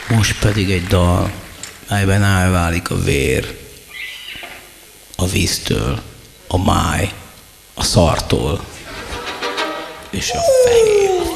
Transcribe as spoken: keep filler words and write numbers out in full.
Most pedig egy dal, melyben elválik a vér, a víztől, a máj, a szartól és a fehér.